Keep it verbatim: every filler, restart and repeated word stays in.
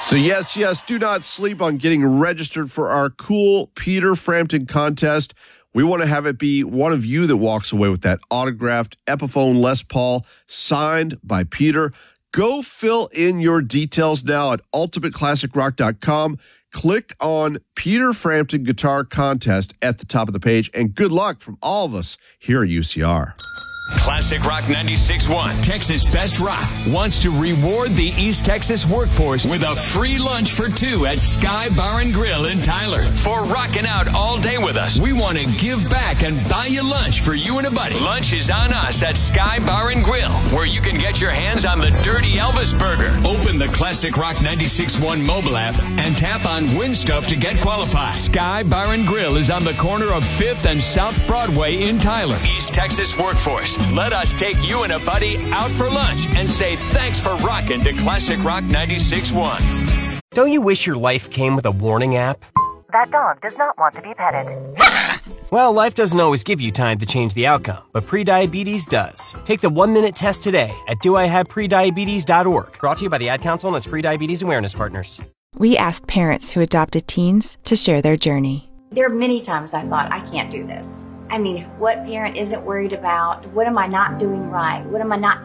So yes, yes, do not sleep on getting registered for our cool Peter Frampton contest. We want to have it be one of you that walks away with that autographed Epiphone Les Paul signed by Peter. Go fill in your details now at ultimate classic rock dot com. Click on Peter Frampton Guitar Contest at the top of the page, and good luck from all of us here at U C R. Classic Rock ninety-six point one, Texas Best Rock, wants to reward the East Texas workforce with a free lunch for two at Sky Bar and Grill in Tyler. For rocking out all day with us, we want to give back and buy you lunch for you and a buddy. Lunch is on us at Sky Bar and Grill, where you can get your hands on the Dirty Elvis Burger. Open the Classic Rock ninety-six point one mobile app and tap on Win Stuff to get qualified. Sky Bar and Grill is on the corner of fifth and South Broadway in Tyler. East Texas workforce, let us take you and a buddy out for lunch and say thanks for rocking to Classic Rock ninety-six point one. Don't you wish your life came with a warning app? That dog does not want to be petted. Well, life doesn't always give you time to change the outcome, but prediabetes does. Take the one-minute test today at do I have prediabetes dot org. Brought to you by the Ad Council and its Prediabetes Awareness Partners. We asked parents who adopted teens to share their journey. There are many times I thought, I can't do this. I mean, what parent isn't worried about, what am I not doing right? What am I not